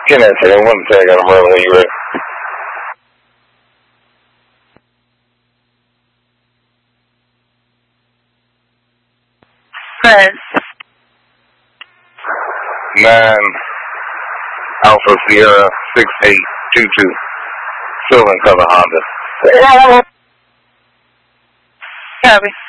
Get that second one tag on them when you ready. Press. 9 Alpha Sierra 6822. Silver and color Honda. Copy.